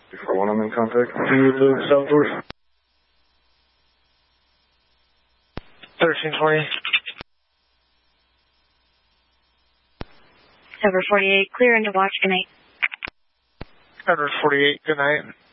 Before one, I'm in contact. Continue to move southward. 1320. Edward 48, clear into watch, good night. Edward 48, good night.